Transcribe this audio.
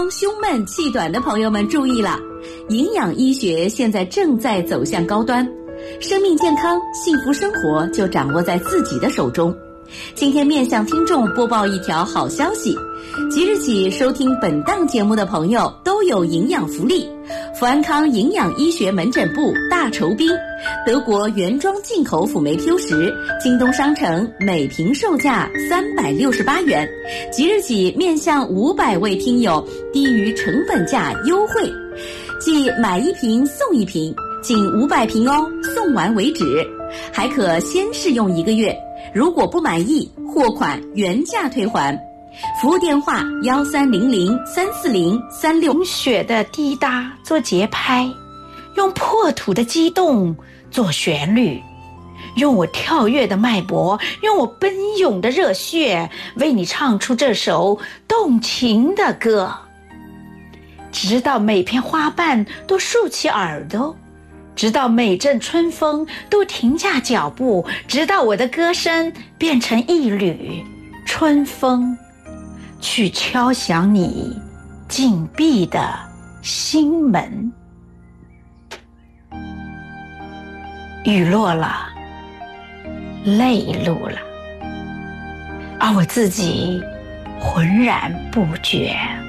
风胸闷气短的朋友们注意了，营养医学现在正在走向高端，生命健康幸福生活就掌握在自己的手中。今天面向听众播报一条好消息，即日起收听本档节目的朋友都有营养福利。福安康营养医学门诊部大酬宾，德国原装进口辅酶 Q 十，京东商城每瓶售价368元，即日起面向500位听友低于成本价优惠，即买一瓶送一瓶，仅500瓶哦，送完为止，还可先试用1个月，如果不满意，货款原价退还。服务电话1300-340-36。 用雪的滴答做节拍，用破土的激动做旋律，用我跳跃的脉搏，用我奔涌的热血，为你唱出这首动情的歌。直到每片花瓣都竖起耳朵，直到每阵春风都停下脚步，直到我的歌声变成一缕春风，去敲响你紧闭的心门。雨落了，泪露了，而我自己浑然不觉。